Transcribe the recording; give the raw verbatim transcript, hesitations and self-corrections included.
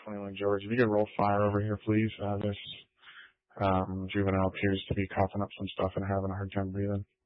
twenty-one George. If you could roll fire over here, please. Uh, this um, juvenile appears to be coughing up some stuff and having a hard time breathing.